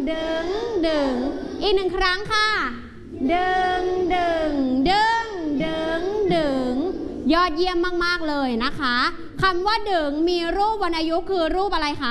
ดึงดึงอีก1ครั้งค่ะดึงดึงดึงดึงดึงยอดเยี่ยมมากๆเลยนะคะคำว่าดึงมีรูปวรรณยุกต์คือรูปอะไรคะ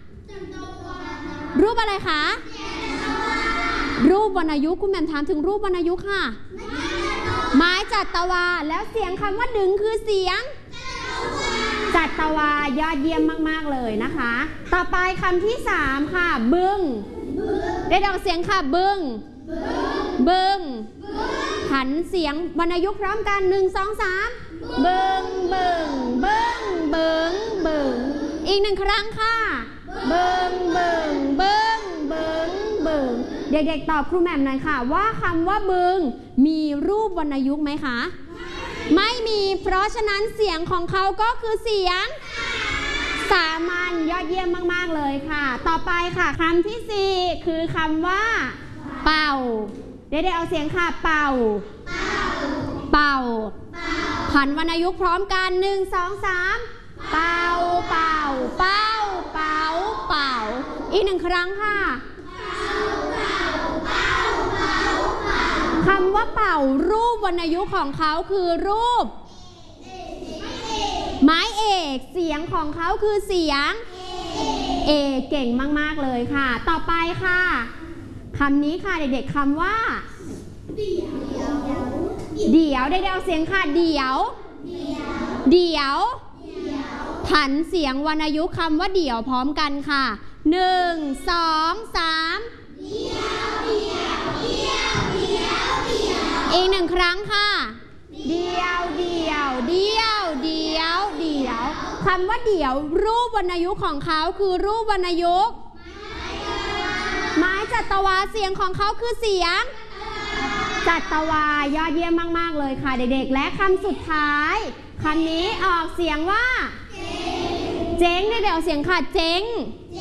รูปอะไรคะรูปวรรณยุกต์คุณแหม่มถามถึงรูปวรรณยุกต์ค่ะไม้จัตวาแล้วเสียงคำว่าดึงคือเสียงจัตวายอดเยี่ยมมากๆเลยนะคะต่อไปคำที่3ค่ะบึ้งได้ออกเสียงค่ะบึ้งบึ้งหันเสียงวรรณยุกต์พร้อมกัน1 2 3บึ้งบึ้งบึ้งบึ้งบึ้งอีก1ครั้งค่ะบึ้งบึ้งบึ้งบึ้งบึ้งเด็กๆตอบครูแหม่มหน่อยค่ะว่าคำว่าบึ้งมีรูปวรรณยุกต์ไหมคะไม่มีเพราะฉะนั้นเสียงของเขาก็คือเสียงสามัญยอดเยี่ยมมากๆเลยค่ะต่อไปค่ะคำที่4คือคำว่าเป่าได้เอาเสียงค่ะเป่าเป่าผันวรรณยุกต์พร้อมกัน1 2 3เป่าเป่าเป่าเป่าเป่าอีก1ครั้งค่ะคำว่าเป่ารูปวรรณยุกต์ของเขาคือรูปไม้เอกเสียงของเขาคือเสียงเอกเก่งมากๆเลยค่ะต่อไปค่ะคำนี้ค่ะเด็กๆคำว่าเดี๋ยวได้เอาเสียงค่ะเดี๋ยวผันเสียงวรรณยุกต์คำว่าเดี๋ยวพร้อมกันค่ะ1 2 3อีก1ครั้งค่ะเดียวคำว่าเดี๋ยวรูปวรรณยุกต์ของเขาคือรูปวรรณยุกต์ไม้จัตวาเสียงของเขาคือเสียงจัตวายอดเยี่ยมมากๆเลยค่ะเด็กๆและคำสุดท้ายคำนี้ออกเสียงว่าเจ๊งได้ออกเสียงค่ะเจ๊ง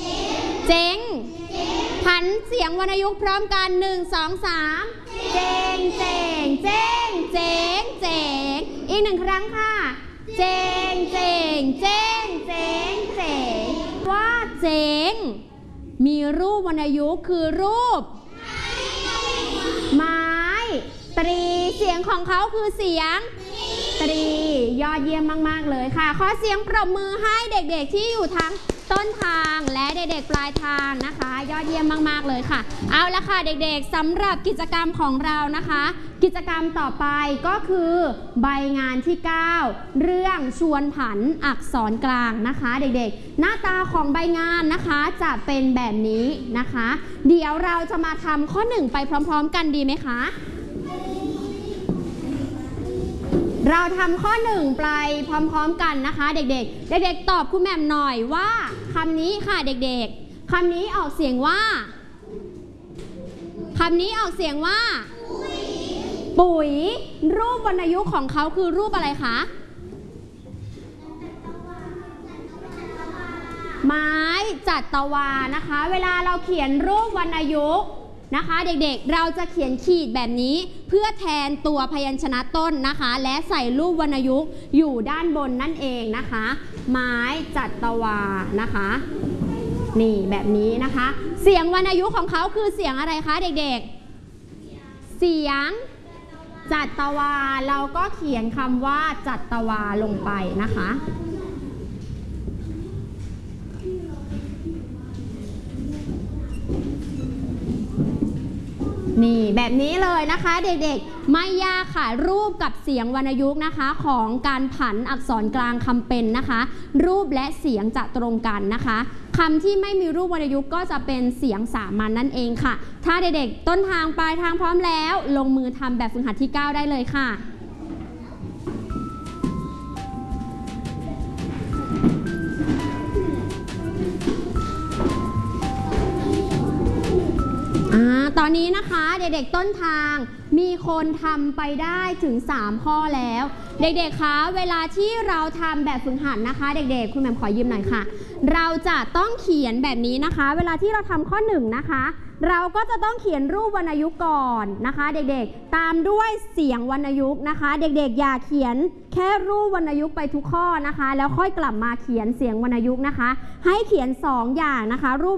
ผันเสียงวรรณยุกต์พร้อมกัน1 2 3เจ๊งอีก1ครั้งค่ะเจ๊งว่าเจ๊งมีรูปวรรณยุกต์คือรูปไม้ตรีเสียงของเขาคือเสียงตรียอดเยี่ยมมากๆเลยค่ะขอเสียงปรบมือให้เด็กๆที่อยู่ทั้งต้นทางและเด็กๆปลายทางนะคะยอดเยี่ยมมากๆเลยค่ะเอาละค่ะเด็กๆสำหรับกิจกรรมของเรานะคะกิจกรรมต่อไปก็คือใบงานที่9เรื่องชวนผันอักษรกลางนะคะเด็กๆหน้าตาของใบงานนะคะจะเป็นแบบนี้นะคะเดี๋ยวเราจะมาทำข้อ1ไปพร้อมๆกันดีไหมคะเราทำข้อ1ไปพร้อมๆกันนะคะเด็กๆตอบคุณแหม่มหน่อยว่าคำนี้ค่ะเด็กๆคำนี้ออกเสียงว่าปุ๋ยรูปวรรณยุกต์ของเขาคือรูปอะไรคะไม้จัตวานะคะเวลาเราเขียนรูปวรรณยุกต์นะคะเด็กๆเราจะเขียนขีดแบบนี้เพื่อแทนตัวพยัญชนะต้นนะคะและใส่รูปวรรณยุกต์อยู่ด้านบนนั่นเองนะคะไม้จัตวานะคะนี่แบบนี้นะคะเสียงวรรณยุกต์ของเขาคือเสียงอะไรคะเด็กๆเสียงจัตวาเราก็เขียนคำว่าจัตวาลงไปนะคะนี่แบบนี้เลยนะคะเด็กๆไม่ยากค่ะรูปกับเสียงวรรณยุกต์นะคะของการผันอักษรกลางคำเป็นนะคะรูปและเสียงจะตรงกันนะคะคำที่ไม่มีรูปวรรณยุกต์ก็จะเป็นเสียงสามัญนั่นเองค่ะถ้าเด็กๆต้นทางปลายทางพร้อมแล้วลงมือทำแบบฝึกหัดที่9ได้เลยค่ะตอนนี้นะคะเด็กๆต้นทางมีคนทำไปได้ถึง3ข้อแล้วเด็กๆคะเวลาที่เราทำแบบฝึกหัดนะคะเด็กๆคุณแหม่มขอยืมหน่อยค่ะเราจะต้องเขียนแบบนี้นะคะเวลาที่เราทำข้อ1นะคะเราก็จะต้องเขียนรูปวรรณยุกต์ก่อนนะคะเด็กๆตามด้วยเสียงวรรณยุกต์นะคะเด็กๆอย่าเขียนแค่รูปวรรณยุกต์ไปทุกข้อนะคะแล้วค่อยกลับมาเขียนเสียงวรรณยุกต์นะคะให้เขียน2อย่างนะคะรูป